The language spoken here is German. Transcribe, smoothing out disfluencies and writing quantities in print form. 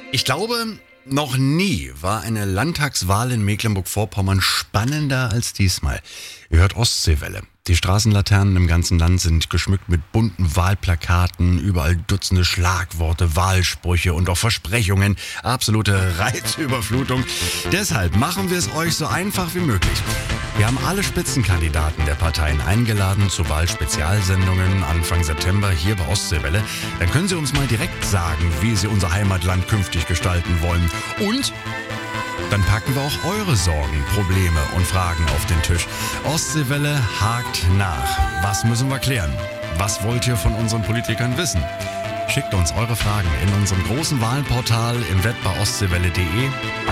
Ich glaube, noch nie war eine Landtagswahl in Mecklenburg-Vorpommern spannender als diesmal. Ihr hört Ostseewelle. Die Straßenlaternen im ganzen Land sind geschmückt mit bunten Wahlplakaten, überall Dutzende Schlagworte, Wahlsprüche und auch Versprechungen. Absolute Reizüberflutung. Deshalb machen wir es euch so einfach wie möglich. Wir haben alle Spitzenkandidaten der Parteien eingeladen zu Wahlspezialsendungen Anfang September hier bei Ostseewelle. Dann können sie uns mal direkt sagen, wie sie unser Heimatland künftig gestalten wollen. Und dann packen wir auch eure Sorgen, Probleme und Fragen auf den Tisch. Ostseewelle hakt nach. Was müssen wir klären? Was wollt ihr von unseren Politikern wissen? Schickt uns eure Fragen in unserem großen Wahlportal im Web bei ostseewelle.de.